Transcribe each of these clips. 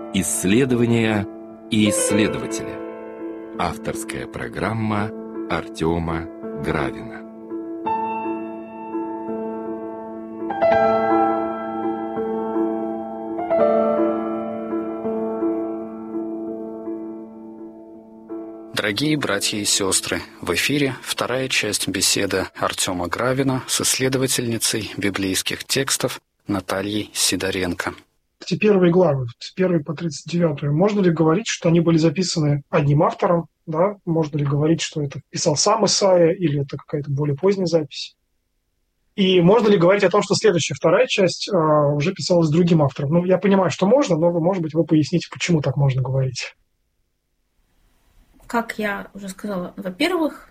Исследования и исследователи. Авторская программа Артема Гравина. Дорогие братья и сестры, в эфире вторая часть беседы Артема Гравина с исследовательницей библейских текстов Натальей Сидоренко. Эти первые главы, с 1 по 39, можно ли говорить, что они были записаны одним автором? Да? Можно ли говорить, что это писал сам Исаия, или это какая-то более поздняя запись? И можно ли говорить о том, что следующая, вторая часть уже писалась другим автором? Ну, я понимаю, что можно, но, может быть, вы поясните, почему так можно говорить. Как я уже сказала, во-первых,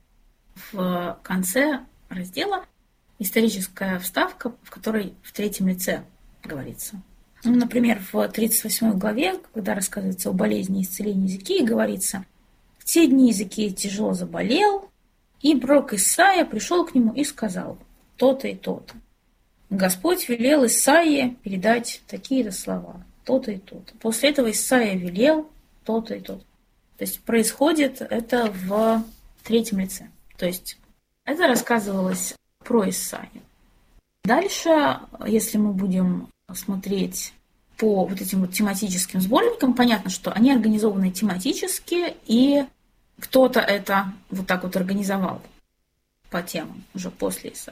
в конце раздела историческая вставка, в которой в третьем лице говорится. Ну, например, в 38 главе, когда рассказывается о болезни и исцелении Иезекии, говорится: «В те дни Иезекия тяжело заболел, и пророк Исаия пришел к нему и сказал: то-то и то-то. Господь велел Исаии передать такие-то слова, то-то и то-то. После этого Исаия велел то-то и то-то». То есть происходит это в третьем лице. То есть это рассказывалось про Исаию. Дальше, если мы будем смотреть по вот этим вот тематическим сборникам, понятно, что они организованы тематически, и кто-то это вот так вот организовал по темам уже после Исаии.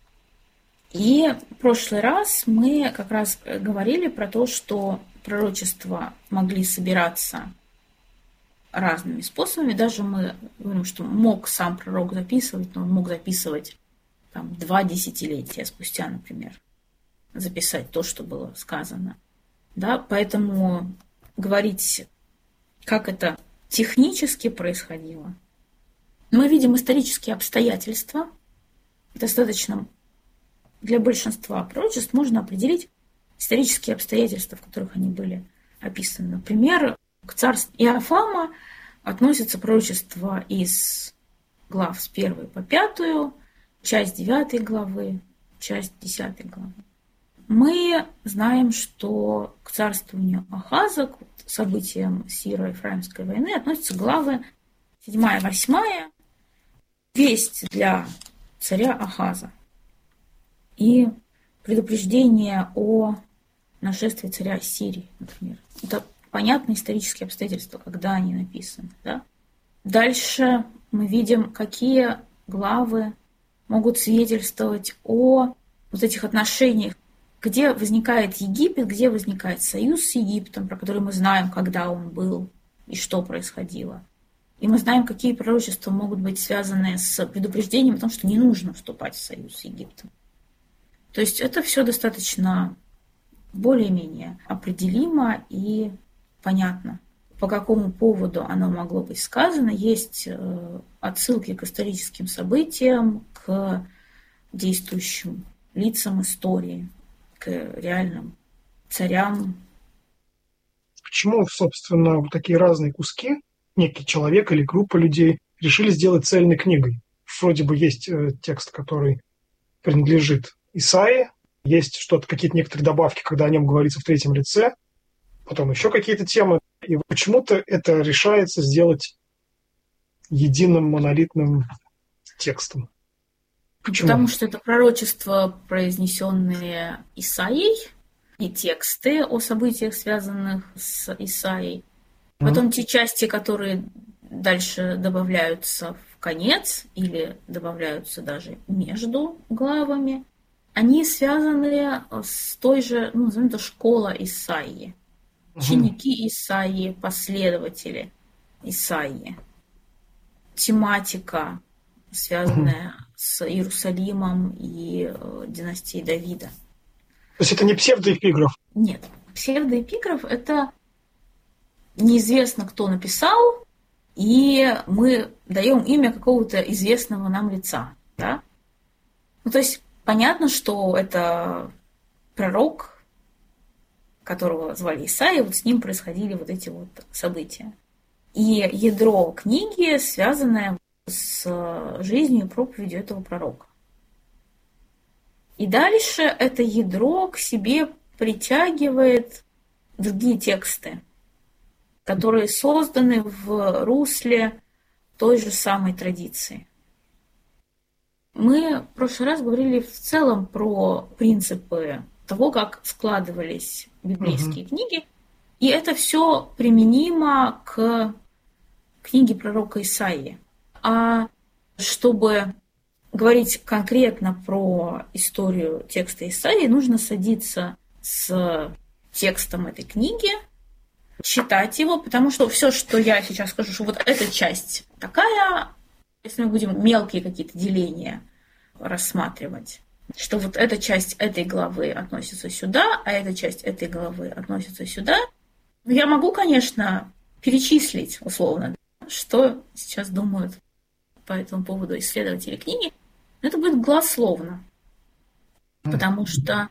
И в прошлый раз мы как раз говорили про то, что пророчества могли собираться разными способами. Даже мы говорим, что мог сам пророк записывать, но он мог записывать 2 десятилетия спустя, например, записать то, что было сказано. Да? Поэтому говорить, как это технически происходило. Мы видим исторические обстоятельства. Достаточно для большинства пророчеств можно определить исторические обстоятельства, в которых они были описаны. Например, к царству Иофама относятся пророчества из глав с 1 по 5, часть 9 главы, часть 10 главы. Мы знаем, что к царствованию Ахаза, к событиям Сиро-Ефраимской войны, относятся главы 7-8, весть для царя Ахаза и предупреждение о нашествии царя Сирии, например. Это понятные исторические обстоятельства, когда они написаны. Да? Дальше мы видим, какие главы могут свидетельствовать о вот этих отношениях, где возникает Египет, где возникает союз с Египтом, про который мы знаем, когда он был и что происходило. И мы знаем, какие пророчества могут быть связаны с предупреждением о том, что не нужно вступать в союз с Египтом. То есть это все достаточно более-менее определимо и понятно, по какому поводу оно могло быть сказано. Есть отсылки к историческим событиям, к действующим лицам истории, к реальным царям. Почему, собственно, вот такие разные куски, некий человек или группа людей, решили сделать цельной книгой? Вроде бы есть текст, который принадлежит Исаии, есть что-то, какие-то некоторые добавки, когда о нем говорится в третьем лице, потом еще какие-то темы. И почему-то это решается сделать единым монолитным текстом. Почему? Потому что это пророчества, произнесенные Исаией, и тексты о событиях, связанных с Исаией. Потом те части, которые дальше добавляются в конец или добавляются даже между главами, они связаны с той же, назовем это, школа Исаии. Ученики Исаии, последователи Исаии. Тематика, связанная с Иерусалимом и династией Давида. То есть это не псевдоэпиграф? Нет. Псевдоэпиграф – это неизвестно, кто написал, и мы даем имя какого-то известного нам лица. Да? То есть понятно, что это пророк, которого звали Исаия, вот с ним происходили вот эти вот события. И ядро книги, связанное с жизнью и проповедью этого пророка. И дальше это ядро к себе притягивает другие тексты, которые созданы в русле той же самой традиции. Мы в прошлый раз говорили в целом про принципы того, как складывались библейские книги, и это все применимо к книге пророка Исаии. А чтобы говорить конкретно про историю текста Исаии, нужно садиться с текстом этой книги, читать его, потому что все, что я сейчас скажу, что вот эта часть такая, если мы будем мелкие какие-то деления рассматривать, что вот эта часть этой главы относится сюда, а эта часть этой главы относится сюда, я могу, конечно, перечислить условно, что сейчас думают по этому поводу исследователи книги, но это будет голословно, потому что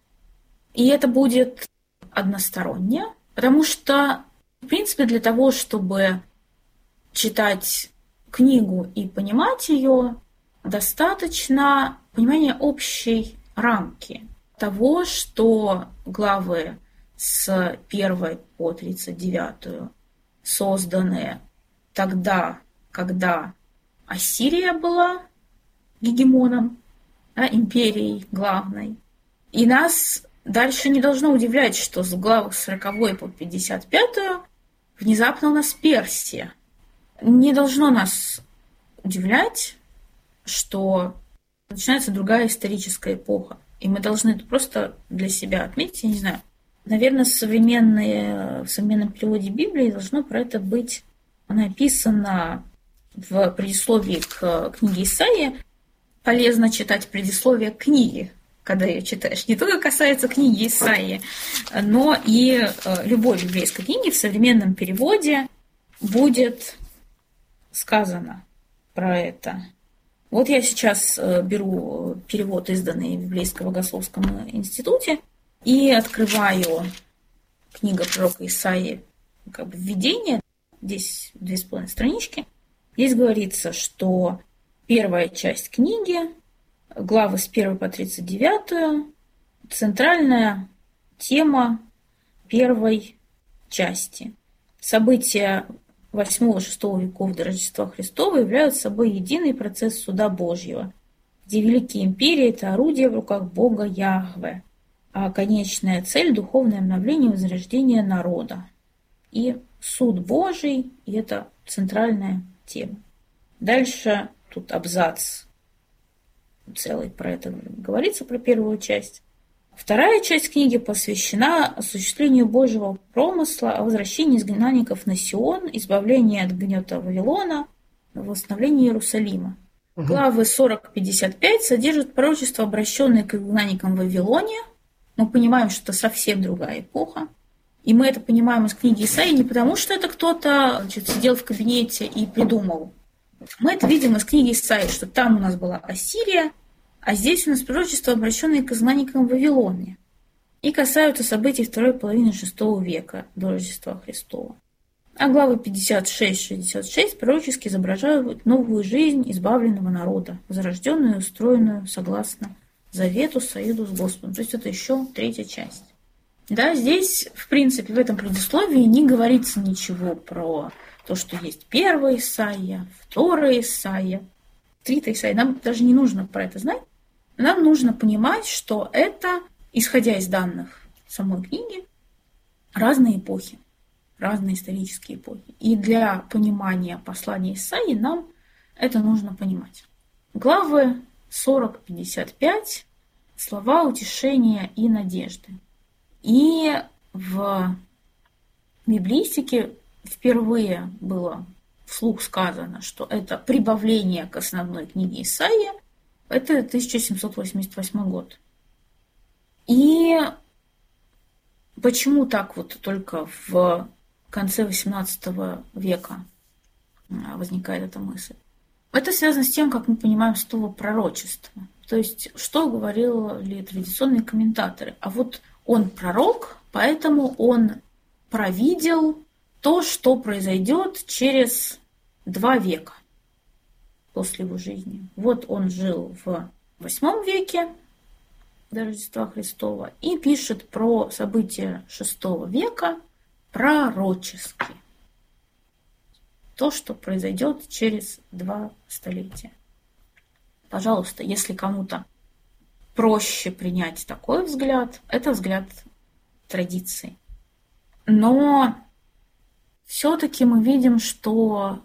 и это будет односторонне, потому что, в принципе, для того, чтобы читать книгу и понимать ее, достаточно понимания общей рамки того, что главы с 1 по 39 созданы тогда, когда Ассирия была гегемоном, империей главной. И нас дальше не должно удивлять, что с главы с 40 по 55 внезапно у нас Персия. Не должно нас удивлять, что начинается другая историческая эпоха. И мы должны это просто для себя отметить. Я не знаю, наверное, в современном переводе Библии должно про это быть написано в предисловии к книге Исаии. Полезно читать предисловие к книге, когда ее читаешь. Не только касается книги Исаии, но и любой библейской книги в современном переводе будет сказано про это. Вот я сейчас беру перевод, изданный в Библейском богословском институте, и открываю книгу пророка Исаии, введение, здесь 2,5 странички. Здесь говорится, что первая часть книги, главы с 1 по 39, центральная тема первой части. События 8-6 веков до Рождества Христова являются собой единый процесс суда Божьего, где великие империи – это орудие в руках Бога Яхве, а конечная цель – духовное обновление и возрождение народа. И суд Божий – и это центральная тема. Дальше тут абзац целый про это говорится, про первую часть. Вторая часть книги посвящена осуществлению Божьего промысла о возвращении изгнанников на Сион, избавлении от гнета Вавилона, восстановлении Иерусалима. Главы 40-55 содержат пророчества, обращенные к изгнанникам в Вавилоне. Мы понимаем, что это совсем другая эпоха. И мы это понимаем из книги Исаии не потому, что это кто-то сидел в кабинете и придумал. Мы это видим из книги Исаии, что там у нас была Ассирия, а здесь у нас пророчества, обращенные к изгнанникам в Вавилоне, и касаются событий второй половины VI века до Рождества Христова. А главы 56-66 пророчески изображают новую жизнь избавленного народа, возрожденную и устроенную согласно завету, союзу с Господом. То есть это еще третья часть. Да, здесь, в принципе, в этом предисловии не говорится ничего про то, что есть первая Исаия, вторая Исаия, третья Исаия. Нам даже не нужно про это знать. Нам нужно понимать, что это, исходя из данных самой книги, разные эпохи, разные исторические эпохи. И для понимания послания Исаии нам это нужно понимать. Главы 40-55 – слова утешения и надежды. И в библистике впервые было вслух сказано, что это прибавление к основной книге Исаии. Это 1788 год. И почему так вот только в конце XVIII века возникает эта мысль? Это связано с тем, как мы понимаем слово пророчество. То есть, что говорили традиционные комментаторы? А вот он пророк, поэтому он провидел то, что произойдет через 2 века после его жизни. Вот он жил в VIII веке, до Рождества Христова, и пишет про события VI века пророчески. То, что произойдет через 2 столетия. Пожалуйста, если кому-то проще принять такой взгляд, это взгляд традиции. Но все-таки мы видим, что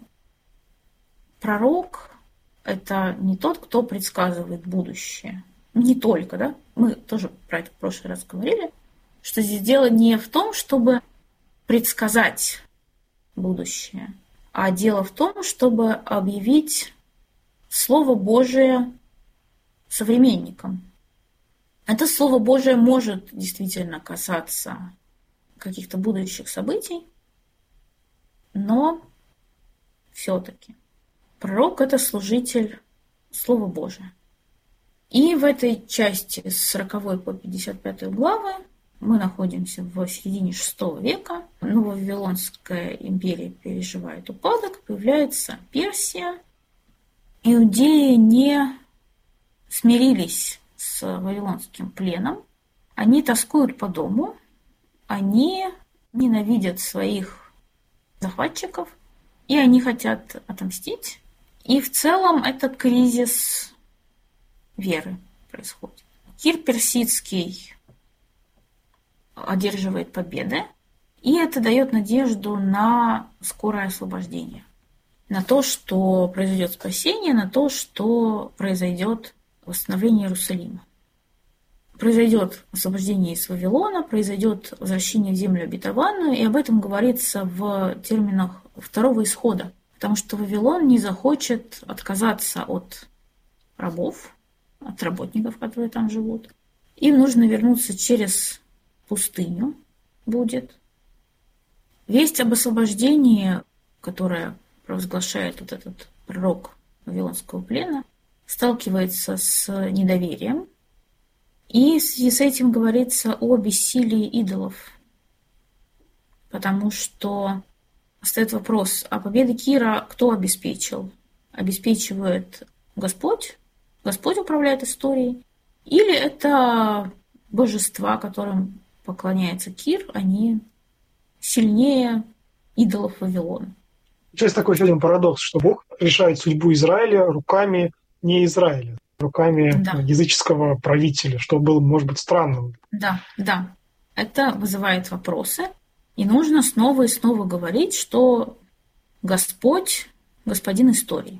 пророк – это не тот, кто предсказывает будущее. Не только, да? Мы тоже про это в прошлый раз говорили, что здесь дело не в том, чтобы предсказать будущее, а дело в том, чтобы объявить Слово Божие современникам. Это Слово Божие может действительно касаться каких-то будущих событий, но все-таки пророк – это служитель Слова Божия. И в этой части с 40 по 55 главы мы находимся в середине VI века. Нововавилонская империя переживает упадок, появляется Персия. Иудеи не смирились с вавилонским пленом. Они тоскуют по дому, они ненавидят своих захватчиков, и они хотят отомстить. И в целом это кризис веры происходит. Кир Персидский одерживает победы, и это дает надежду на скорое освобождение, на то, что произойдет спасение, на то, что произойдет восстановление Иерусалима. Произойдет освобождение из Вавилона, произойдет возвращение в землю обетованную, и об этом говорится в терминах второго исхода, потому что Вавилон не захочет отказаться от рабов, от работников, которые там живут. Им нужно вернуться через пустыню будет. Весть об освобождении, которая провозглашает вот этот пророк вавилонского плена, сталкивается с недоверием. И в связи с этим говорится о бессилии идолов. Потому что стоит вопрос, а победы Кира кто обеспечил? Обеспечивает Господь? Господь управляет историей? Или это божества, которым поклоняется Кир, они сильнее идолов Вавилона? Сейчас такой еще один парадокс, что Бог решает судьбу Израиля руками не Израиля, руками языческого правителя, что было, может быть, странным. Да. Это вызывает вопросы. И нужно снова и снова говорить, что Господь – господин истории.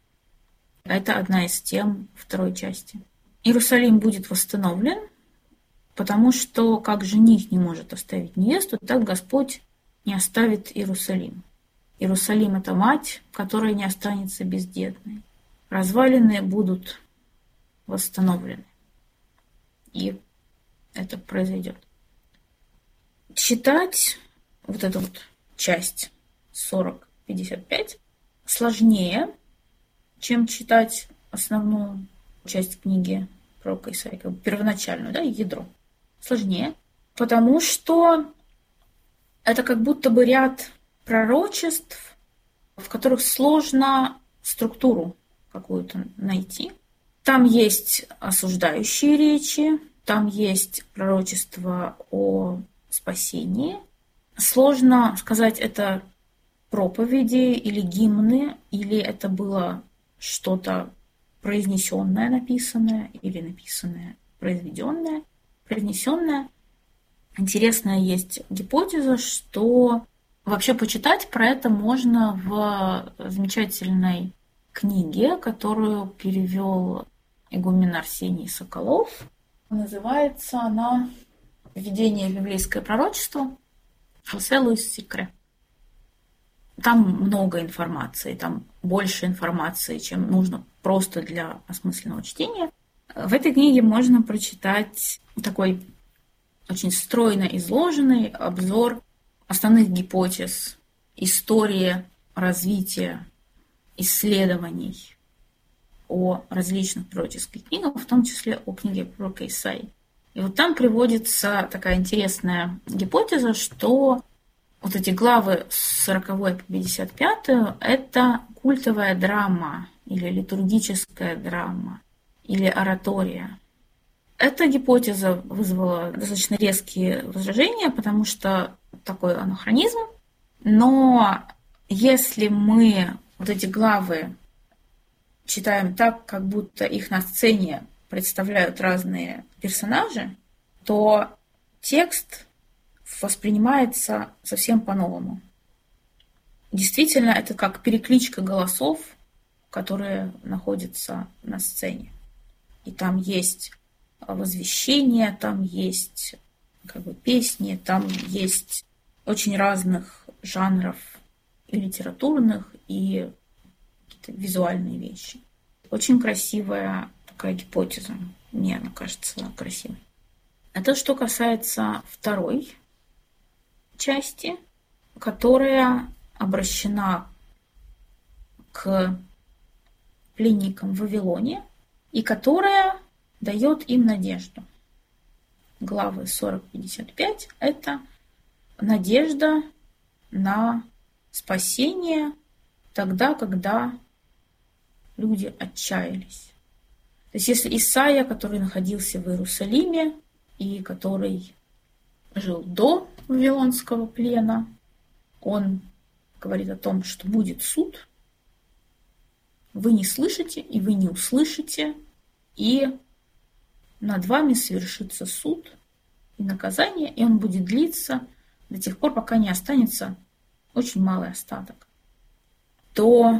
Это одна из тем второй части. Иерусалим будет восстановлен, потому что как жених не может оставить невесту, так Господь не оставит Иерусалим. Иерусалим – это мать, которая не останется бездетной. Развалины будут восстановлены. И это произойдет. Читать вот эту вот часть 40-55 сложнее, чем читать основную часть книги пророка Исаии, как бы первоначальную, да, ядро. Сложнее, потому что это как будто бы ряд пророчеств, в которых сложно структуру какую-то найти. Там есть осуждающие речи, там есть пророчество о спасении. Сложно сказать, это проповеди или гимны, или это было что-то произнесенное, написанное, или написанное, произведенное, произнесенное. Интересная есть гипотеза, что вообще почитать про это можно в замечательной книге, которую перевел игумен Арсений Соколов. Называется она «Введение в библейское пророчество» Хосе Луис Сикре. Там много информации, там больше информации, чем нужно просто для осмысленного чтения. В этой книге можно прочитать такой очень стройно изложенный обзор основных гипотез, истории развития исследований о различных пророческих книгах, в том числе о книге пророка Исаии. И вот там приводится такая интересная гипотеза, что вот эти главы с 40 по 55 – это культовая драма или литургическая драма или оратория. Эта гипотеза вызвала достаточно резкие возражения, потому что такой анахронизм. Но если мы вот эти главы читаем так, как будто их на сцене представляют разные персонажи, то текст воспринимается совсем по-новому. Действительно, это как перекличка голосов, которые находятся на сцене. И там есть возвещение, там есть песни, там есть очень разных жанров и литературных, и какие-то визуальные вещи. Очень красивая такая гипотеза. Мне она кажется красивой. Это что касается второй части, которая обращена к пленникам в Вавилоне и которая дает им надежду. Главы 40-55 – это надежда на спасение тогда, когда люди отчаялись. То есть если Исаия, который находился в Иерусалиме и который жил до Вавилонского плена, он говорит о том, что будет суд, вы не слышите и вы не услышите, и над вами совершится суд и наказание, и он будет длиться до тех пор, пока не останется очень малый остаток. То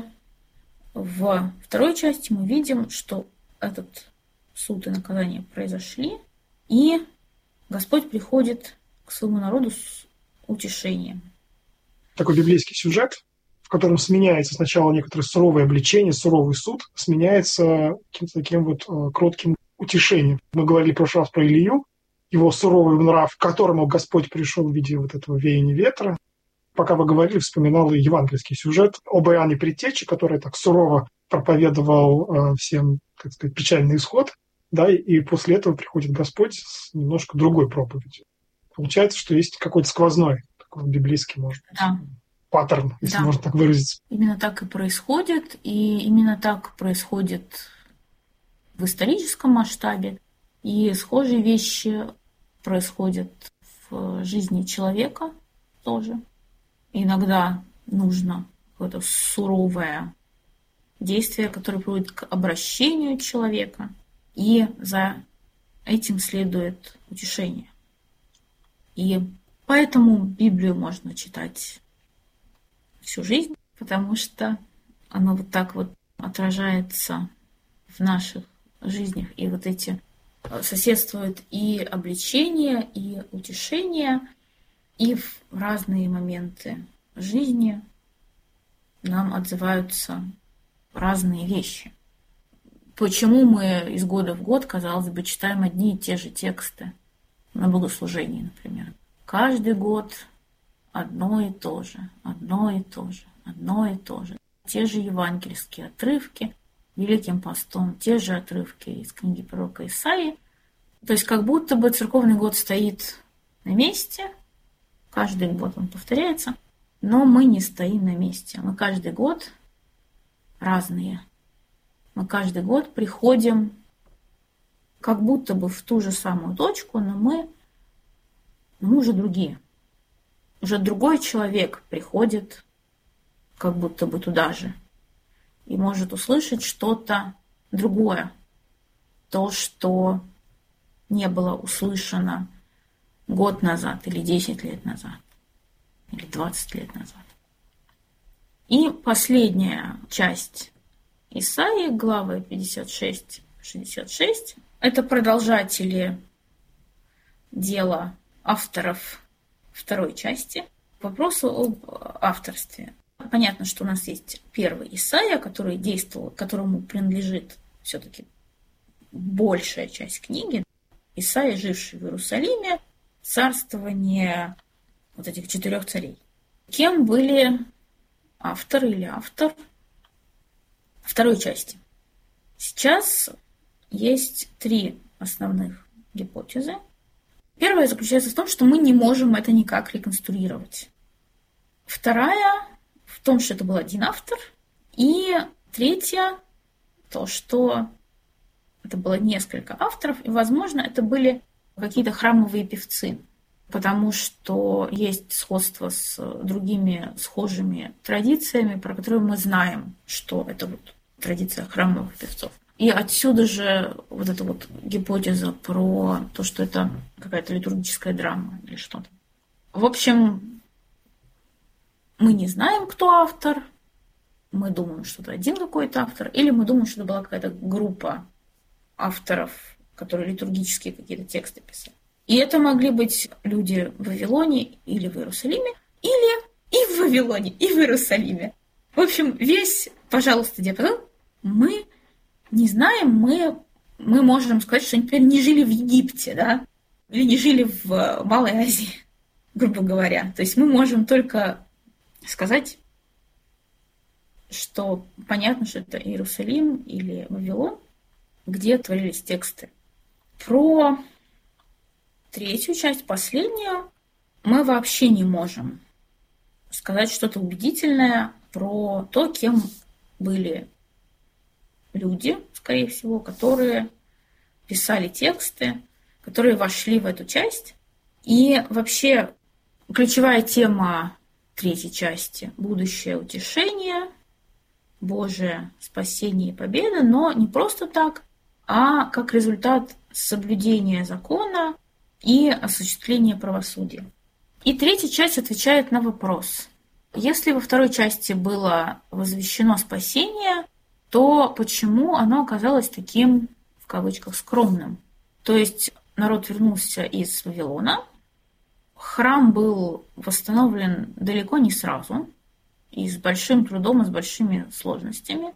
в второй части мы видим, что этот суд и наказание произошли, и Господь приходит к своему народу с утешением. Такой библейский сюжет, в котором сменяется сначала некоторое суровое обличение, суровый суд, сменяется каким-то таким кротким утешением. Мы говорили в прошлый раз про Илью, его суровый нрав, к которому Господь пришел в виде этого веяния ветра. Пока вы говорили, вспоминал и евангельский сюжет об Иоанне Предтече, который так сурово проповедовал всем, так сказать, печальный исход, да, и после этого приходит Господь с немножко другой проповедью. Получается, что есть какой-то сквозной, такой библейский, может быть, паттерн, если можно так выразиться. Именно так и происходит, и именно так происходит в историческом масштабе, и схожие вещи происходят в жизни человека тоже. Иногда нужно какое-то суровое действие, которое приводит к обращению человека, и за этим следует утешение. И поэтому Библию можно читать всю жизнь, потому что она вот так вот отражается в наших жизнях, и вот эти соседствуют и обличение, и утешение, и в разные моменты жизни нам отзываются разные вещи. Почему мы из года в год, казалось бы, читаем одни и те же тексты на богослужении, например? Каждый год одно и то же, одно и то же, одно и то же. Те же евангельские отрывки, Великим постом, те же отрывки из книги пророка Исаии. То есть как будто бы церковный год стоит на месте, каждый год он повторяется, но мы не стоим на месте. Мы каждый год разные. Мы каждый год приходим как будто бы в ту же самую точку, но мы уже другие. Уже другой человек приходит как будто бы туда же и может услышать что-то другое. То, что не было услышано год назад, или 10 лет назад, или 20 лет назад. И последняя часть Исаии, главы 56-66, это продолжатели дела авторов второй части. К вопросу об авторстве. Понятно, что у нас есть первый Исаия, который действовал, которому принадлежит все-таки большая часть книги. Исаия, живший в Иерусалиме, царствование вот этих 4 царей. Кем были автор или автор второй части? Сейчас есть 3 основных гипотезы. Первая заключается в том, что мы не можем это никак реконструировать. Вторая в том, что это был один автор. И третья то, что это было несколько авторов, и, возможно, это были какие-то храмовые певцы, потому что есть сходство с другими схожими традициями, про которые мы знаем, что это вот традиция храмовых певцов. И отсюда же вот эта вот гипотеза про то, что это какая-то литургическая драма или что-то. В общем, мы не знаем, кто автор. Мы думаем, что это один какой-то автор, или мы думаем, что это была какая-то группа авторов, которые литургические какие-то тексты писали. И это могли быть люди в Вавилоне или в Иерусалиме, или и в Вавилоне, и в Иерусалиме. В общем, весь, пожалуйста, диапазон. Мы не знаем, мы можем сказать, что они, например, не жили в Египте, да, или не жили в Малой Азии, грубо говоря. То есть мы можем только сказать, что понятно, что это Иерусалим или Вавилон, где творились тексты. Про третью часть, последнюю, мы вообще не можем сказать что-то убедительное про то, кем были люди, скорее всего, которые писали тексты, которые вошли в эту часть. И вообще ключевая тема третьей части – будущее утешение, Божие спасение и победа, но не просто так, а как результат соблюдения закона и осуществления правосудия. И третья часть отвечает на вопрос. Если во второй части было возвещено спасение, то почему оно оказалось таким, в кавычках, скромным? То есть народ вернулся из Вавилона, храм был восстановлен далеко не сразу, и с большим трудом, и с большими сложностями.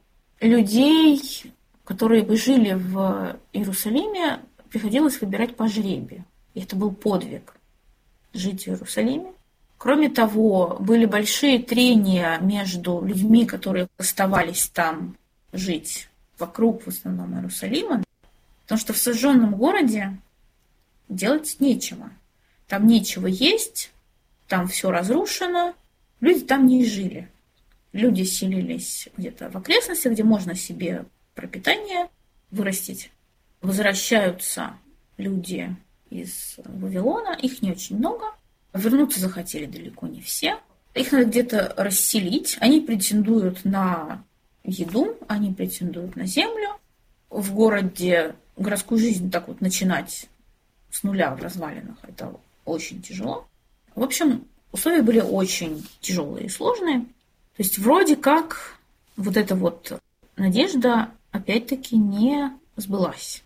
Людей, которые бы жили в Иерусалиме, приходилось выбирать по жребию. И это был подвиг жить в Иерусалиме. Кроме того, были большие трения между людьми, которые оставались там жить вокруг, в основном, Иерусалима, потому что в сожженном городе делать нечего. Там нечего есть, там все разрушено, люди там не жили. Люди селились где-то в окрестностях, где можно себе пропитание вырастить. Возвращаются люди из Вавилона, их не очень много. Вернуться захотели далеко не все. Их надо где-то расселить. Они претендуют на еду, они претендуют на землю. В городе городскую жизнь так вот начинать с нуля в развалинах – это очень тяжело. В общем, условия были очень тяжелые и сложные. То есть вроде как вот эта вот надежда опять-таки не сбылась.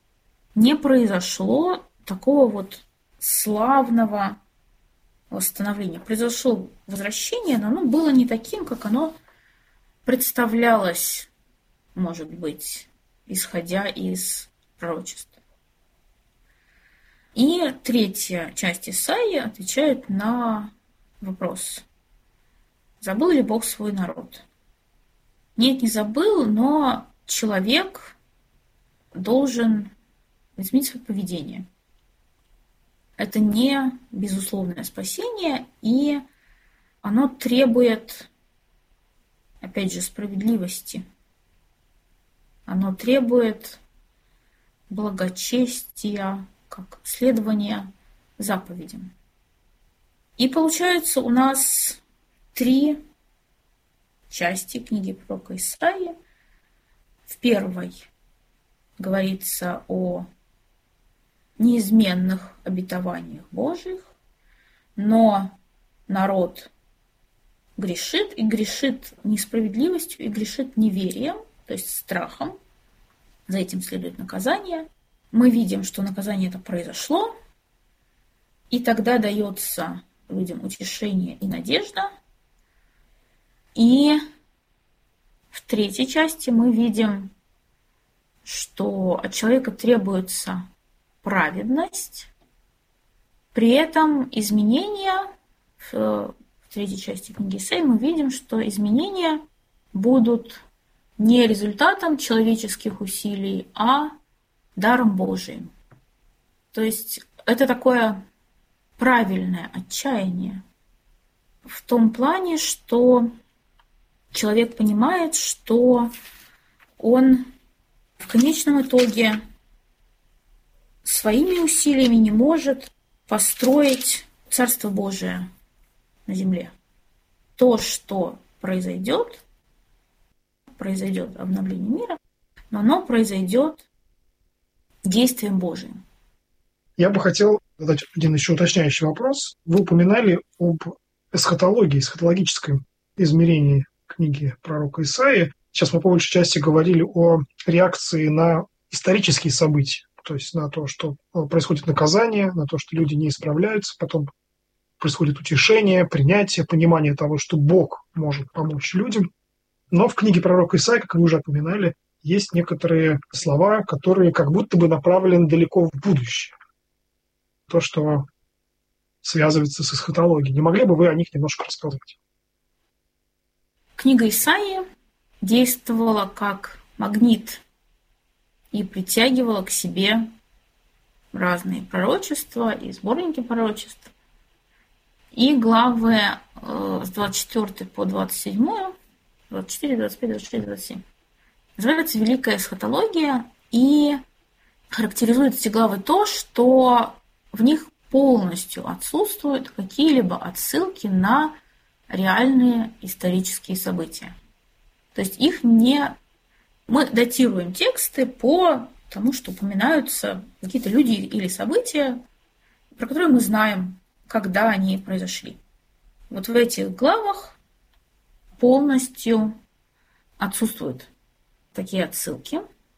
Не произошло такого вот славного восстановления. Произошло возвращение, но оно было не таким, как оно представлялось, может быть, исходя из пророчества. И третья часть Исаии отвечает на вопрос: забыл ли Бог свой народ? Нет, не забыл, но человек должен изменить свое поведение. Это не безусловное спасение, и оно требует, опять же, справедливости. Оно требует благочестия, как следования заповедям. И получается у нас 3 части книги пророка Исаии. В первой говорится о неизменных обетованиях Божьих, но народ грешит, и грешит несправедливостью, и грешит неверием, то есть страхом. За этим следует наказание. Мы видим, что наказание это произошло, и тогда дается людям утешение и надежда. И в третьей части мы видим, что от человека требуется праведность, при этом изменения, в третьей части книги Исаии мы видим, что изменения будут не результатом человеческих усилий, а даром Божиим. То есть это такое правильное отчаяние в том плане, что человек понимает, что он в конечном итоге своими усилиями не может построить Царство Божие на земле. То, что произойдет обновление мира, но оно произойдет действием Божиим. Я бы хотел задать один еще уточняющий вопрос. Вы упоминали об эсхатологии, эсхатологическом измерении книги пророка Исаии. Сейчас мы по большей части говорили о реакции на исторические события, то есть на то, что происходит наказание, на то, что люди не исправляются, потом происходит утешение, принятие, понимание того, что Бог может помочь людям. Но в книге пророка Исаии, как вы уже упоминали, есть некоторые слова, которые как будто бы направлены далеко в будущее. То, что связывается с эсхатологией. Не могли бы вы о них немножко рассказать? Книга Исаии действовала как магнит и притягивала к себе разные пророчества и сборники пророчеств. И главы с 24 по 27, 24, 25, 26, 27 называется «Великая эсхатология», и характеризует эти главы то, что в них полностью отсутствуют какие-либо отсылки на реальные исторические события. То есть их не... Мы датируем тексты по тому, что упоминаются какие-то люди или события, про которые мы знаем, когда они произошли. Вот в этих главах полностью отсутствуют такие отсылки.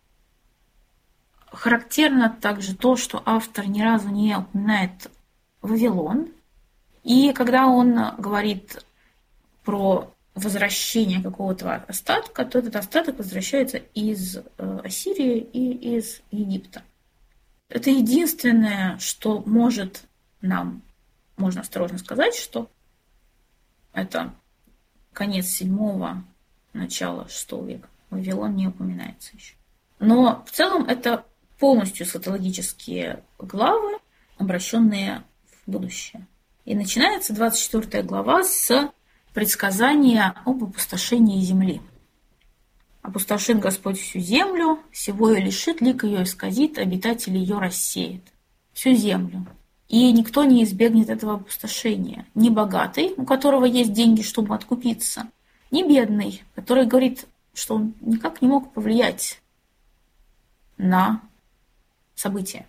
Характерно также то, что автор ни разу не упоминает Вавилон. И когда он говорит про возвращение какого-то остатка, то этот остаток возвращается из Ассирии и из Египта. Это единственное, что можно осторожно сказать, что это конец VII, начало VI века. Вавилон не упоминается еще. Но в целом это полностью эсхатологические главы, обращенные в будущее. И начинается 24 глава с предсказания об опустошении земли. «Опустошит Господь всю землю, всего ее лишит, лик ее исказит, обитатели ее рассеет». Всю землю. И никто не избегнет этого опустошения. Ни богатый, у которого есть деньги, чтобы откупиться, ни бедный, который говорит, что он никак не мог повлиять на события.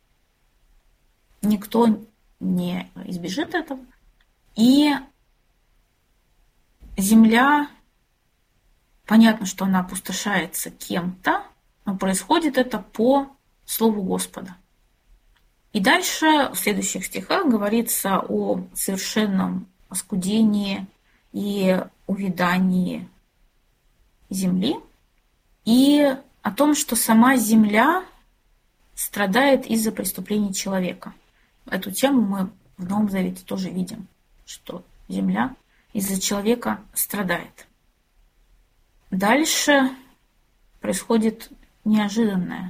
Никто не избежит этого. И земля, понятно, что она опустошается кем-то, но происходит это по слову Господа. И дальше в следующих стихах говорится о совершенном оскудении и увядании земли, и о том, что сама земля страдает из-за преступлений человека. Эту тему мы в Новом Завете тоже видим, что земля из-за человека страдает. Дальше происходит неожиданное.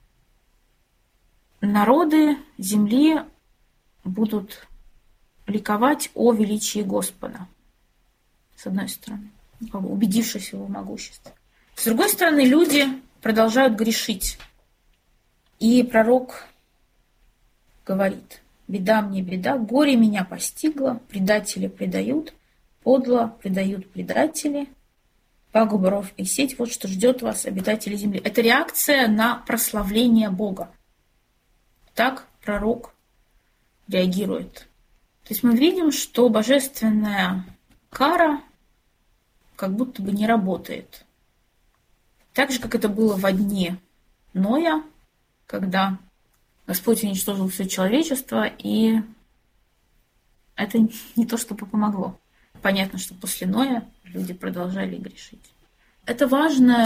Народы земли будут ликовать о величии Господа, с одной стороны, убедившись в его могуществе. С другой стороны, люди продолжают грешить. И пророк говорит: «Беда мне, беда, горе меня постигло, предатели предают, подло предают предатели, пагуба ров и сеть, вот что ждет вас, обитатели земли». Это реакция на прославление Бога. Так пророк реагирует. То есть мы видим, что божественная кара как будто бы не работает. Так же, как это было во дни Ноя, когда Господь уничтожил все человечество, и это не то, чтобы помогло. Понятно, что после Ноя люди продолжали грешить. Это важная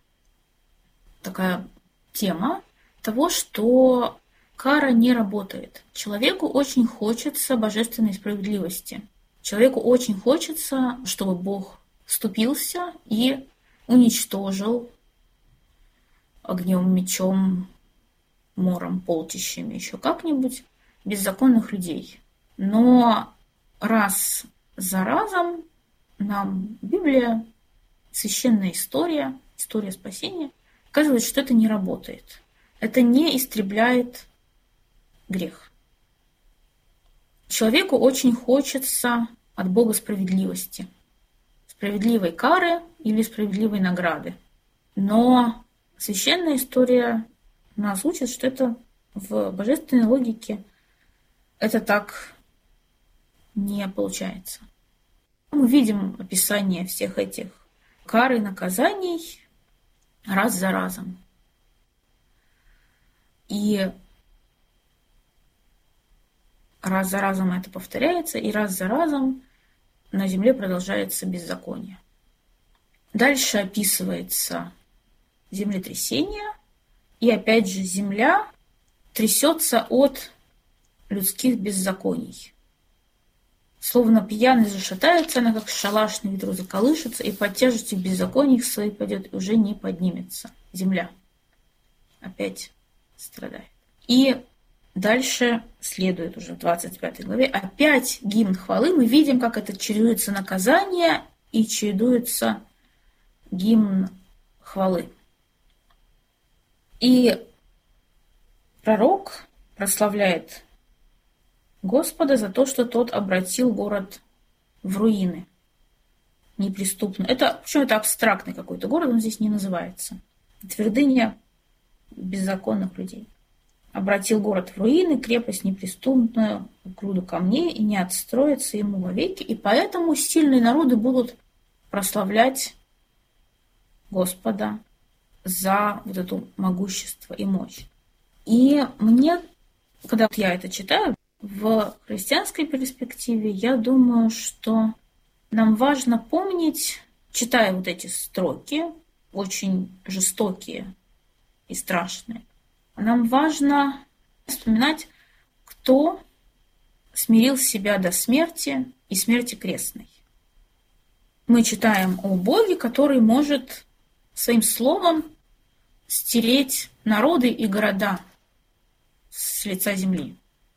такая тема того, что кара не работает. Человеку очень хочется божественной справедливости. Человеку очень хочется, чтобы Бог вступился и уничтожил огнем, мечом, мором, полчищами, еще как-нибудь беззаконных людей. Но раз за разом нам Библия, священная история, история спасения, Оказывается, что это не работает. Это не истребляет грех. Человеку очень хочется от Бога справедливости. Справедливой кары или справедливой награды. Но священная история нас учит, что это в божественной логике это так не получается. Мы видим описание всех этих кар и наказаний раз за разом. И раз за разом это повторяется, и раз за разом на земле продолжается беззаконие. Дальше описывается землетрясение, и опять же земля трясется от людских беззаконий. Словно пьяный зашатается, она как шалаш на ветру заколышется, и под тяжестью беззаконий своих пойдет, и уже не поднимется. Земля опять страдает. И дальше следует уже в 25 главе опять гимн хвалы. Мы видим, как это чередуется наказание и чередуется гимн хвалы. И пророк прославляет Господа за то, что тот обратил город в руины. Неприступно. Причем это абстрактный какой-то город, он здесь не называется. Твердыня беззаконных людей. Обратил город в руины, крепость неприступную, груду камней, и не отстроится ему вовеки. И поэтому сильные народы будут прославлять Господа за вот это могущество и мощь. И мне, когда я это читаю, в христианской перспективе, я думаю, что нам важно помнить, читая вот эти строки, очень жестокие и страшные, нам важно вспоминать, кто смирил себя до смерти и смерти крестной. Мы читаем о Боге, который может своим словом стереть народы и города с лица земли.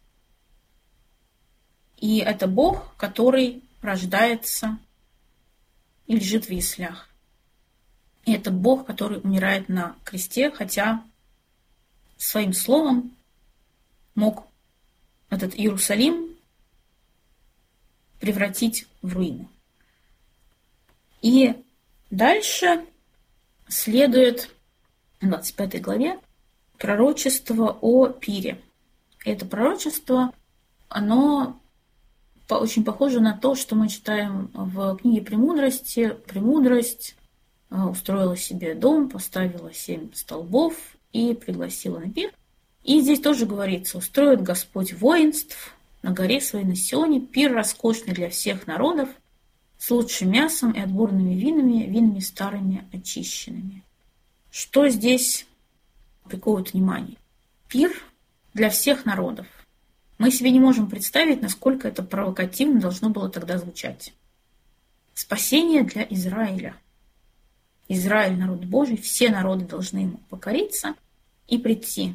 И это Бог, который рождается и лежит в яслях. И это Бог, который умирает на кресте, хотя своим словом мог этот Иерусалим превратить в руины. И дальше следует в 25 главе пророчество о пире. И это пророчество, оно очень похоже на то, что мы читаем в книге «Премудрости». «Премудрость устроила себе дом, поставила 7 столбов и пригласила на пир». И здесь тоже говорится: «Устроит Господь воинств на горе своей на Сионе, пир роскошный для всех народов, с лучшим мясом и отборными винами старыми очищенными». Что здесь приковывает внимание? Пир для всех народов. Мы себе не можем представить, насколько это провокативно должно было тогда звучать. Спасение для Израиля. Израиль, народ Божий, все народы должны ему покориться и прийти.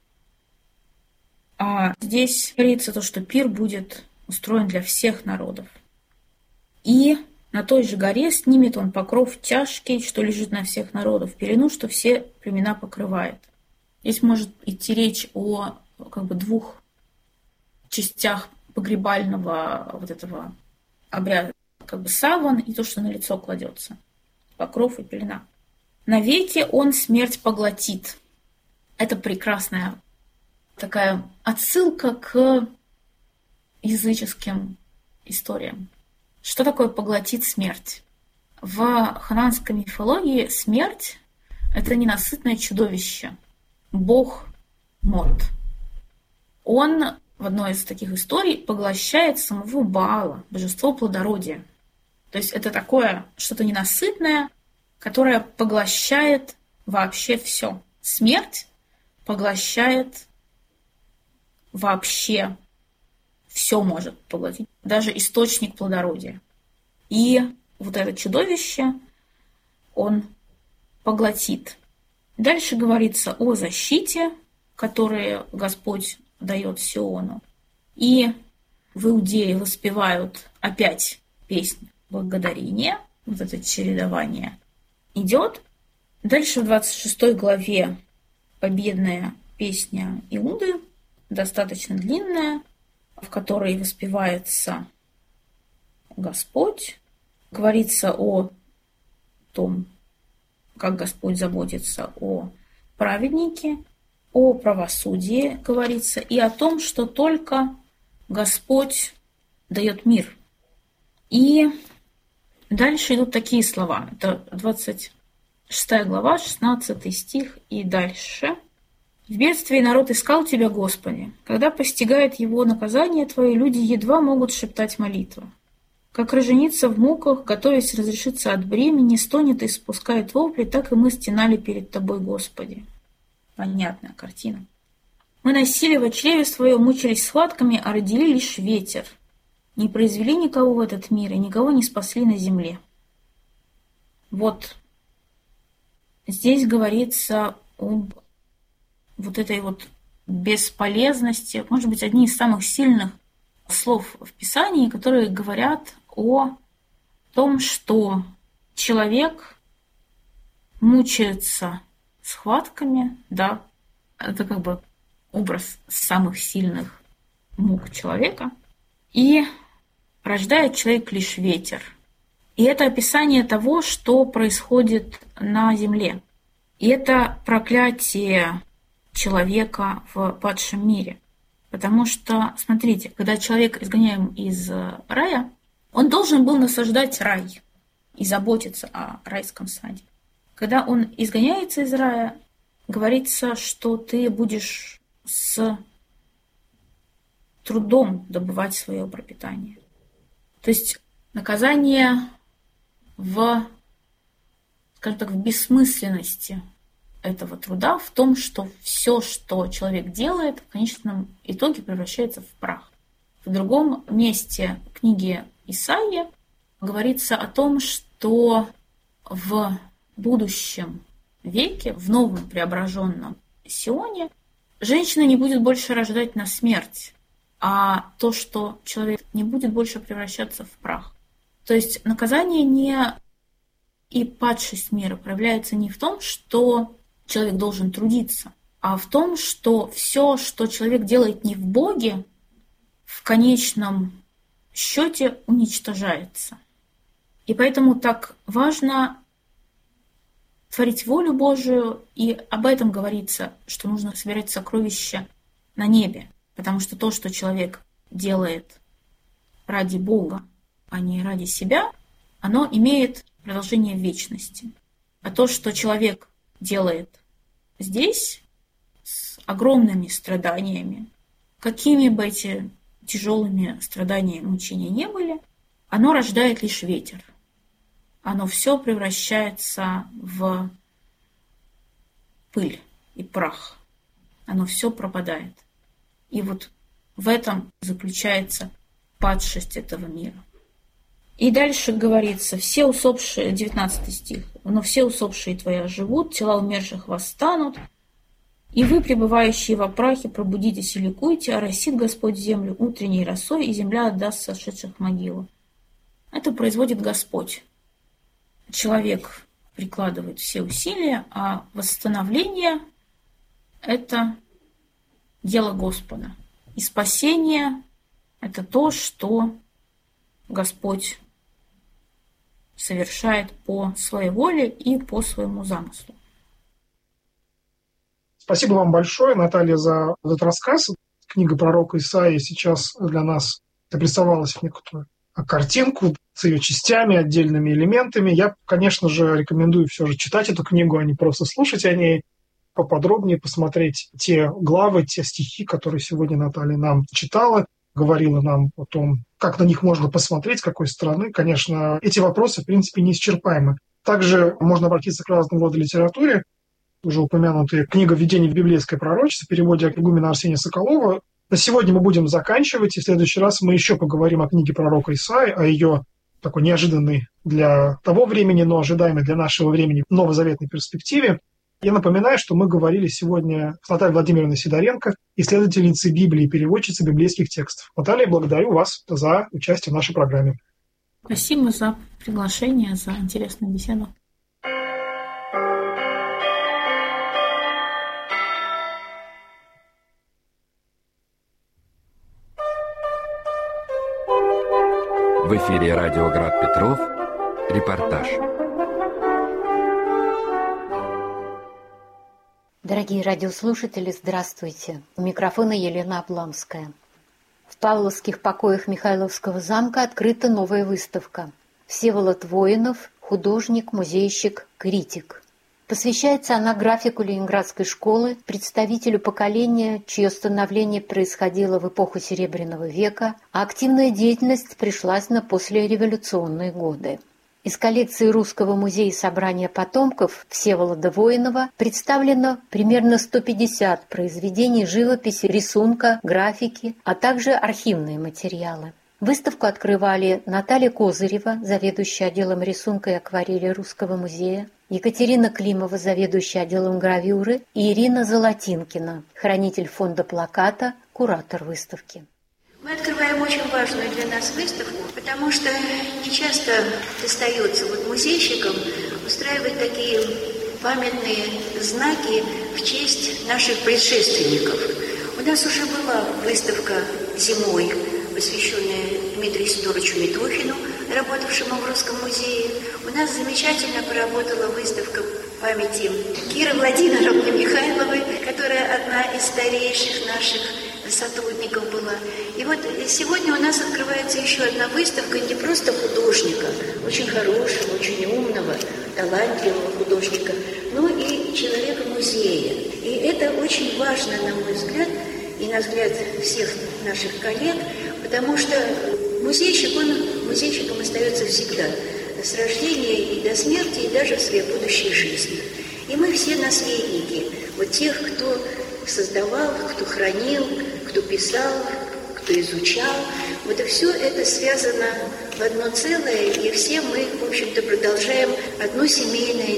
А здесь говорится то, что пир будет устроен для всех народов. И на той же горе снимет он покров тяжкий, что лежит на всех народов, пелену, что все племена покрывает. Здесь может идти речь о двух частях погребального вот этого обряда. Саван и то, что на лицо кладется. Покров и пелена. «Навеки он смерть поглотит». Это прекрасная такая отсылка к языческим историям. Что такое поглотит смерть? В ханаанской мифологии смерть – это ненасытное чудовище. Бог Мот. Он в одной из таких историй поглощает самого Баала, божество плодородия. То есть это такое что-то ненасытное, которое поглощает вообще все. Смерть поглощает вообще все, может поглотить, даже источник плодородия. И вот это чудовище он поглотит. Дальше говорится о защите, которую Господь дает Сиону. И в Иудее воспевают опять песнь благодарения. Вот это чередование идет. Дальше в 26 главе победная песня Иуды, достаточно длинная, в которой воспевается Господь, говорится о том, как Господь заботится о праведнике, о правосудии говорится, и о том, что только Господь дает мир. И дальше идут такие слова. Это 26 глава, 16 стих и дальше. «В бедствии народ искал Тебя, Господи. Когда постигает его наказание Твое, люди едва могут шептать молитву. Как роженица в муках, готовясь разрешиться от бремени, стонет и спускает вопли, так и мы стенали перед Тобой, Господи». Понятная картина. «Мы носили в чреве Своем, мучились схватками, а родили лишь ветер. Не произвели никого в этот мир и никого не спасли на земле». Вот здесь говорится об вот этой вот бесполезности, может быть, одни из самых сильных слов в Писании, которые говорят о том, что человек мучается схватками, да, это как бы образ самых сильных мук человека, и рождает человек лишь ветер. И это описание того, что происходит на земле. И это проклятие человека в падшем мире. Потому что, смотрите, когда человек изгоняем из рая, он должен был насаждать рай и заботиться о райском саде. Когда он изгоняется из рая, говорится, что ты будешь с трудом добывать свое пропитание. То есть наказание в, скажем так, в бессмысленности этого труда, в том, что все, что человек делает, в конечном итоге превращается в прах. В другом месте книги Исаии говорится о том, что в будущем веке, в новом преображенном Сионе, женщина не будет больше рождать на смерть, а то, что человек не будет больше превращаться в прах. То есть наказание не и падшесть мира проявляется не в том, что человек должен трудиться, а в том, что все, что человек делает не в Боге, в конечном счете уничтожается. И поэтому так важно творить волю Божию, и об этом говорится, что нужно собирать сокровища на небе, потому что то, что человек делает ради Бога, а не ради себя, оно имеет продолжение в вечности. А то, что человек делает здесь с огромными страданиями, какими бы эти тяжелыми страдания и мучения не были, оно рождает лишь ветер. Оно все превращается в пыль и прах. Оно все пропадает. И вот в этом заключается падшесть этого мира. И дальше говорится, все усопшие, 19 стих, но все усопшие твои оживут, тела умерших восстанут, и вы, пребывающие во прахе, пробудитесь и ликуйте, оросит Господь землю утренней росой, и земля отдаст сошедших в могилу. Это производит Господь. Человек прикладывает все усилия, а восстановление – это дело Господа. И спасение – это то, что Господь совершает по своей воле и по своему замыслу. Спасибо вам большое, Наталья, за этот рассказ. Книга пророка Исаии сейчас для нас обрисовалась в некоторую картинку с ее частями, отдельными элементами. Я, конечно же, рекомендую все же читать эту книгу, а не просто слушать о ней, поподробнее посмотреть те главы, те стихи, которые сегодня Наталья нам читала, говорила нам о том, как на них можно посмотреть, с какой стороны. Конечно, эти вопросы, в принципе, неисчерпаемы. Также можно обратиться к разного рода литературе. Уже упомянутая книга «Введение в библейское пророчество» в переводе игумена Арсения Соколова. На сегодня мы будем заканчивать, и в следующий раз мы еще поговорим о книге пророка Исаии, о ее такой неожиданной для того времени, но ожидаемой для нашего времени новозаветной перспективе. Я напоминаю, что мы говорили сегодня с Натальей Владимировной Сидоренко, исследовательницей Библии и переводчицей библейских текстов. Наталья, благодарю вас за участие в нашей программе. Спасибо за приглашение, за интересную беседу. В эфире радио Град Петров. Репортаж. Дорогие радиослушатели, здравствуйте. У микрофона Елена Обламская. В Павловских покоях Михайловского замка открыта новая выставка. Всеволод Воинов, художник, музейщик, критик. Посвящается она графику Ленинградской школы, представителю поколения, чье становление происходило в эпоху Серебряного века, а активная деятельность пришлась на послереволюционные годы. Из коллекции Русского музея собрания потомков Всеволода Воинова представлено примерно 150 произведений живописи, рисунка, графики, а также архивные материалы. Выставку открывали Наталья Козырева, заведующая отделом рисунка и акварели Русского музея, Екатерина Климова, заведующая отделом гравюры, и Ирина Золотинкина, хранитель фонда плаката, куратор выставки. Мы открываем очень важную для нас выставку, потому что нечасто достается музейщикам устраивать такие памятные знаки в честь наших предшественников. У нас уже была выставка зимой, посвященная Дмитрию Сидоровичу Митохину, работавшему в Русском музее. У нас замечательно поработала выставка памяти Киры Владимировны Михайловой, которая одна из старейших наших сотрудников была. И сегодня у нас открывается еще одна выставка не просто художника, очень хорошего, очень умного, талантливого художника, но и человека музея. И это очень важно, на мой взгляд, и на взгляд всех наших коллег, потому что музейщик, он музейщиком остается всегда, с рождения и до смерти, и даже в своей будущей жизни. И мы все наследники тех, кто создавал, кто хранил, кто писал, кто изучал. Все это связано в одно целое, и все мы, в общем-то, продолжаем одно семейное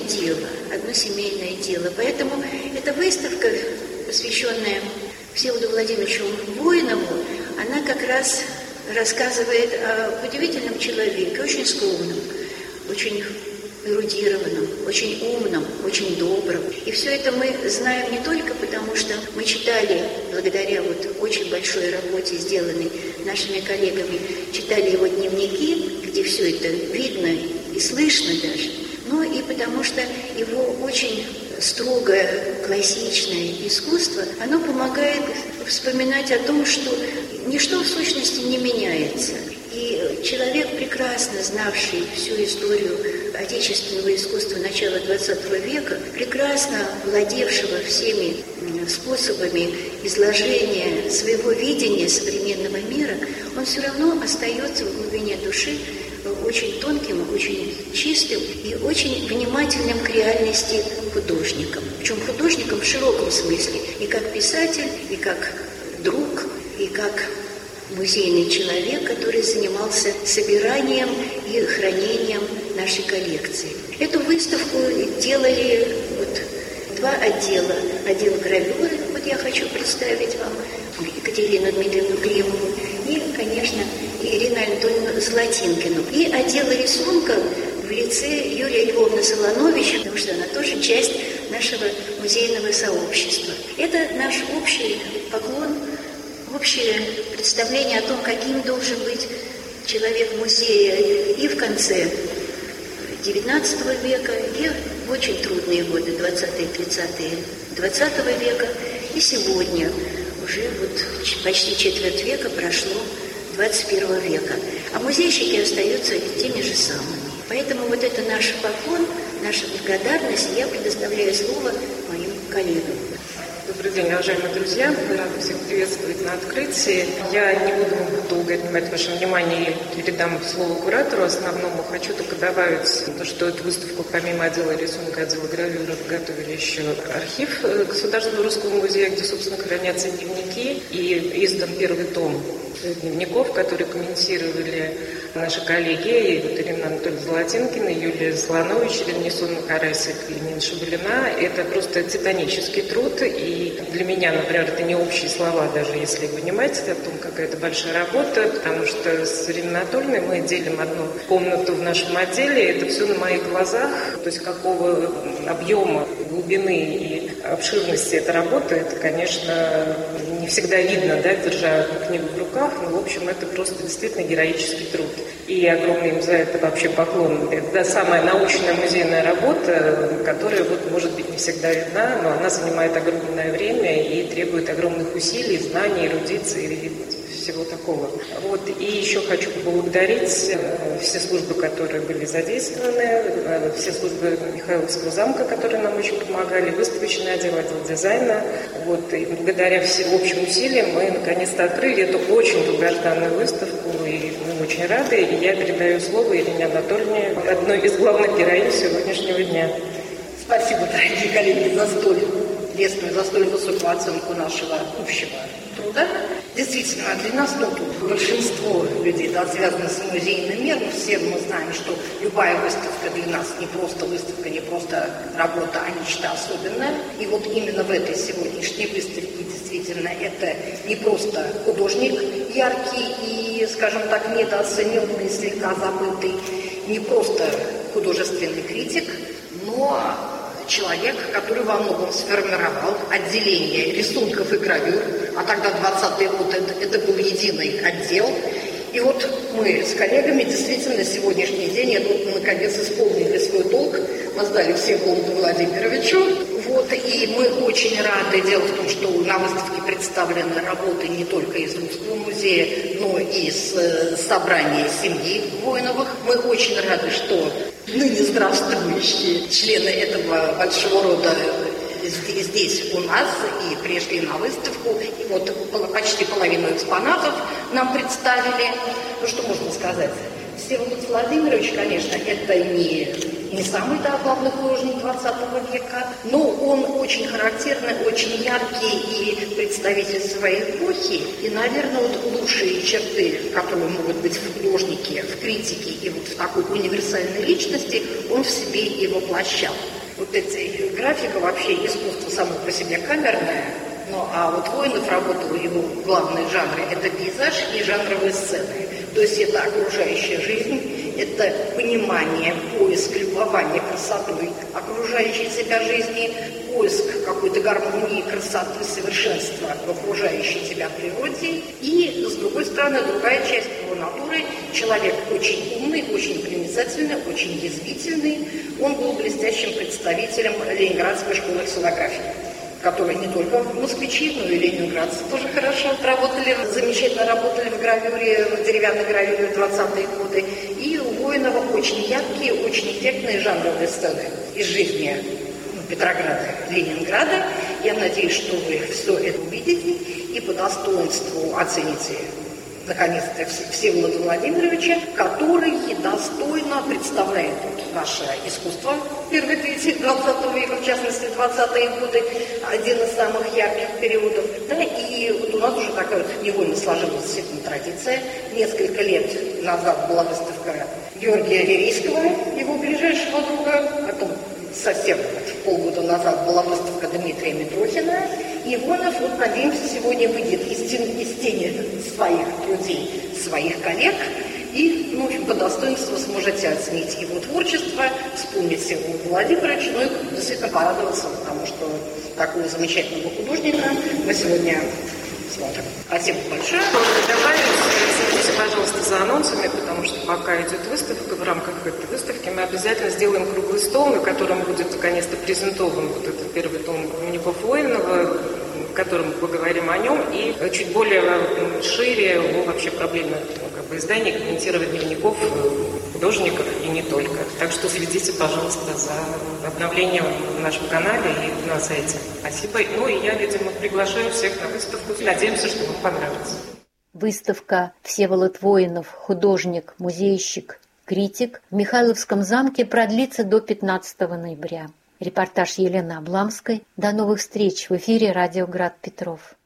дело. Поэтому эта выставка, посвященная Всеволоду Владимировичу Воинову, она как раз рассказывает о удивительном человеке, очень скромном, очень эрудированном, очень умном, очень добром. И все это мы знаем не только потому, что мы читали, благодаря очень большой работе, сделанной нашими коллегами, читали его дневники, где все это видно и слышно даже, но и потому, что его очень строгое классичное искусство, оно помогает вспоминать о том, что ничто в сущности не меняется. И человек, прекрасно знавший всю историю отечественного искусства начала XX века, прекрасно владевшего всеми способами изложения своего видения современного мира, он все равно остается в глубине души очень тонким, очень чистым и очень внимательным к реальности художником. Причем художником в широком смысле, и как писатель, и как друг, и как музейный человек, который занимался собиранием и хранением нашей коллекции. Эту выставку делали два отдела. Отдел гравюры, я хочу представить вам Екатерину Дмитриевну Климову и, конечно, Ирину Анатольевну Золотинкину. И отдел рисунка в лице Юлии Львовны Солонович, потому что она тоже часть нашего музейного сообщества. Это наш общий поклон, общее представление о том, каким должен быть человек музея и в конце XIX века, и в очень трудные годы, 20-е, 30-е, 20 века, и сегодня уже почти четверть века прошло 21 века. А музейщики остаются теми же самыми. Поэтому это наш поклон, наша благодарность. Я предоставляю слово моим коллегам. Добрый день, уважаемые друзья. Мы рады всех приветствовать на открытии. Я не буду долго отнимать ваше внимание и передам слово куратору. Основному хочу только добавить, что эту выставку помимо отдела рисунка, отдела гравюры готовили еще архив Государственного русского музея, где, собственно, хранятся дневники. И издан первый том дневников, которые комментировали наши коллеги Ирина Анатольевна Золотинкина, Юлия Сланович, Ренесун Карасик и Нина Шабалина. Это просто титанический труд, и для меня, например, это не общие слова, даже если понимаете о том, какая это большая работа, потому что с Ириной Анатольевной мы делим одну комнату в нашем отделе, это все на моих глазах, то есть какого объема, глубины и обширности этой работы, это, конечно, не всегда видно, да, держа книгу в руках, но, в общем, это просто действительно героический труд. И огромный им за это вообще поклон. Это самая научная музейная работа, которая, вот, может быть, не всегда видна, но она занимает огромное время и требует огромных усилий, знаний, эрудиции и всего такого. Вот. И еще хочу поблагодарить все службы, которые были задействованы, все службы Михайловского замка, которые нам очень помогали, выставочный отдел дизайна. Вот. И благодаря всем общим усилиям мы наконец-то открыли эту очень долгожданную выставку, и мы очень рады. И я передаю слово Ирине Анатольевне, одной из главных героинь сегодняшнего дня. Спасибо, дорогие коллеги, за столь лестную, за столь высокую оценку нашего общего труда. Действительно, для нас, тут большинство людей, да, связано с музейным миром, все мы знаем, что любая выставка для нас не просто выставка, не просто работа, а нечто особенное. И вот именно в этой сегодняшней выставке действительно это не просто художник яркий и, скажем так, недооцененный, слегка забытый, не просто художественный критик, но человек, который во многом сформировал отделение рисунков и гравюр, а тогда 20-е годы это был единый отдел. И вот мы с коллегами действительно сегодняшний день наконец исполнили свой долг, воздали Всеволоду Владимировичу. Вот, и мы очень рады. Дело в том, что на выставке представлены работы не только из Русского музея, но и из собрания семьи Воиновых. Мы очень рады, что ныне здравствующие члены этого большого рода здесь у нас и пришли на выставку. И вот почти половину экспонатов нам представили. Ну, что можно сказать? Всеволод Владимирович, конечно, это не самый главный художник 20 века, но он очень характерный, очень яркий и представитель своей эпохи. И, наверное, вот лучшие черты, которые могут быть в художнике, в критике и вот в такой универсальной личности, он в себе и воплощал. Вот эти графика, вообще искусство само по себе камерное, ну а вот Воинов работал, его главные жанры – это пейзаж и жанровые сцены. То есть это окружающая жизнь, это понимание, поиск, любование красотой окружающей себя жизни, поиск какой-то гармонии, красоты, совершенства в окружающей тебя природе. И, с другой стороны, другая часть его натуры – человек очень умный, очень проницательный, очень язвительный. Он был блестящим представителем Ленинградской школы ксилографии, которые не только москвичи, но и ленинградцы тоже хорошо работали, замечательно работали в гравюре, в деревянной гравюре в 20-е годы. И у Воинова очень яркие, очень эффектные жанровые сцены из жизни Петрограда, Ленинграда. Я надеюсь, что вы все это увидите и по достоинству оцените наконец-то Всеволода Владимировича, который достойно представляет наше искусство первой трети 20 века, в частности 20-е годы, один из самых ярких периодов. Да, и вот у нас уже такая вот невольно сложилась действительно традиция. Несколько лет назад была выставка Георгия Верейского, его ближайшего друга, потом совсем полгода назад была выставка Дмитрия Митрохина. И Воинов, вот, надеемся, сегодня выйдет из тени своих людей, своих коллег, и, ну, в общем, по достоинству сможете оценить его творчество, вспомнить Всеволода Владимировича, ну и действительно порадоваться, потому что такого замечательного художника мы сегодня смотрим. Спасибо большое. Следите, пожалуйста, за анонсами, потому что пока идет выставка, в рамках этой выставки мы обязательно сделаем круглый стол, на котором будет наконец-то презентован вот этот первый том дневников Воинова, в котором мы поговорим о нем, и чуть более шире о вообще проблеме издания, комментирования дневников художников и не только. Так что следите, пожалуйста, за обновлением в нашем канале и на сайте. Спасибо. Ну и я, видимо, приглашаю всех на выставку. Надеемся, что вам понравится. Выставка «Всеволод Воинов. Художник, музейщик, критик» в Михайловском замке продлится до 15 ноября. Репортаж Елены Обламской. До новых встреч в эфире «Радио Град Петров».